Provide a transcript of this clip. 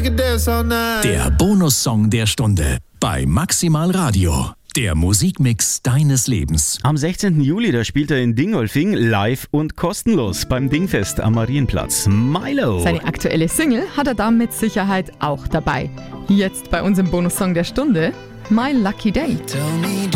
can dance all night. Der Bonussong der Stunde bei Maximal Radio. Der Musikmix deines Lebens. Am 16. Juli, da spielt er in Dingolfing live und kostenlos beim Dingfest am Marienplatz. Milo. Seine aktuelle Single hat er da mit Sicherheit auch dabei. Jetzt bei uns im Bonussong der Stunde, My Lucky Day.